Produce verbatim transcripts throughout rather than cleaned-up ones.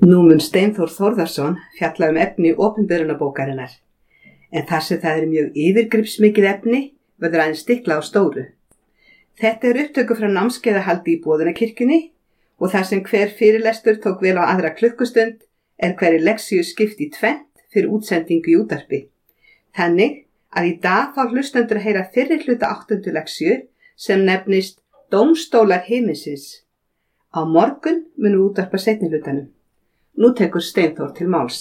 Nú mun Steinþór Þórðarson fjalla um efni opinberunarbókarinnar, en þar sem það er mjög yfirgripsmikið efni verður aðeins stikla á stóru. Þetta er upptöku frá námskeiðahaldi í Boðunarkirkjunni og þar sem hver fyrirlestur tók vel á aðra klukkustund er hverri leksíu skipt í tvennt fyrir útsendingu í útvarpi. Þannig að í dag fá hlustendur að heyra fyrri hluta áttundu leksíu sem nefnist Dómstólar himinsins. Á morgun munum við útvarpa seinni hlutanum. Nú tekur Steinþór til máls.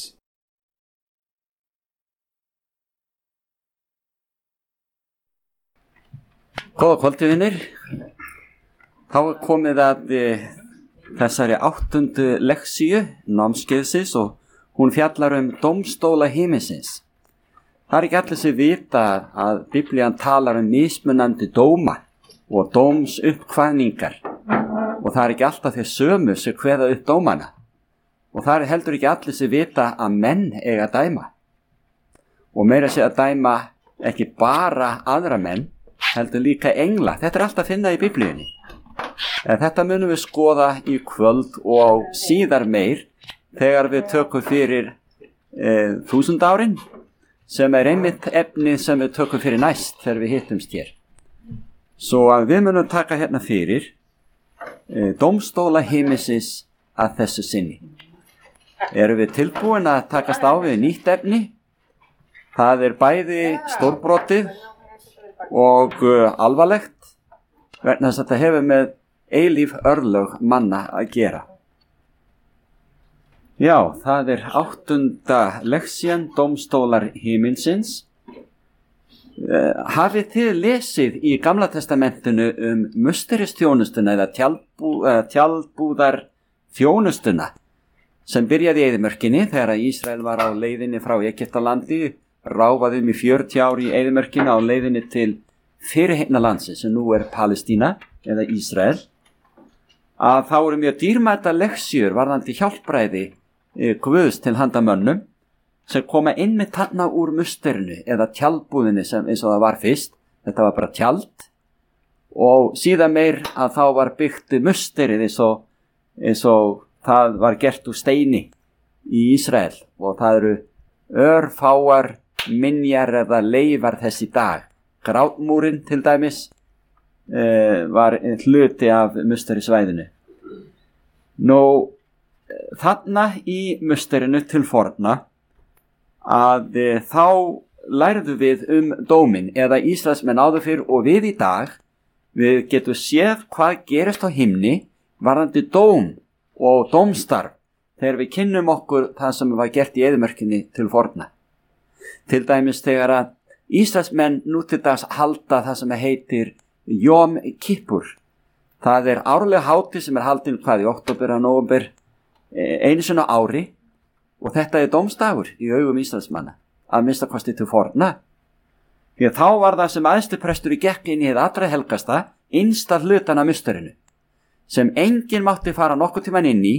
Góða kvöldi, vinir. Þá er komið að e, þessari áttundu leksíu námskeiðsins og hún fjallar um dómstóla himinsins. Það er ekki allir sem vita að Biblían talar um mismunandi dóma og dómsuppkvaðningar og það er ekki alltaf þeir sömu sem kveða upp dómana. Og það er heldur ekki allir sem vita að menn eiga að dæma. Og meira sé að dæma ekki bara aðra menn, heldur líka engla. Þetta er allt að finna í Biblíunni. En þetta munum við skoða í kvöld og síðar meir þegar við tökum fyrir e, þúsund árin, sem er einmitt efni sem við tökum fyrir næst þegar við hittumst hér. Svo að við munum taka hérna fyrir e, dómstóla himinsins að þessu sinni. Erum við tilbúin að takast á við nýtt efni? Það er bæði stórbrotið og uh, alvarlegt vegna þess að þetta hefur með eilíf örlög manna að gera. Já, það er áttunda leksían Dómstólar himinsins. Uh, hafið þið lesið í Gamla testamentinu um musteristjónustuna eða tjaldbú, uh, tjaldbúðar þjónustuna sem byrjaði í eyðimörkinni þegar að Ísrael var á leiðinni frá Egyptalandi, ráfaði um í fjörutíu ár í eyðimörkinni á leiðinni til fyrirheitna landsins sem nú er Palestína eða Ísrael, að þá eru mjög dýrmæta leksíur varðandi hjálpræði e, Guðs til handa mönnum sem koma inn með tanna úr musterinu eða tjaldbúðinni sem eins og það var fyrst. Þetta var bara tjald og síðan meir að þá var byggt musterið eins og, eins og það var gert úr steini í Ísrael og það eru örfáar minjar eða leifar þess í dag. Grátmúrin til dæmis e, var hluti af musterisvæðinu. Nú, þarna í musterinu til forna að e, þá lærðu við um dómin eða Ísraelsmenn áður fyrr og við í dag við getum séð hvað gerist á himni varðandi dóm og dómstarf þegar við kynnum okkur það sem var gert í eyðimörkinni til forna. Til dæmis þegar að Ísraelsmenn nú til dags halda það sem heitir Jom Kippur. Það er árlega hátíð sem er haldin hvað í október og nóvember einu sinni á ári og þetta er dómsdagur í augum Ísraelsmanna að minnsta kosti til forna. Því að þá var það sem æðstiprestur í gekk inn í hið allra helgasta innsta hlutan af musterinu sem enginn mátti fara nokkuð tíman inn í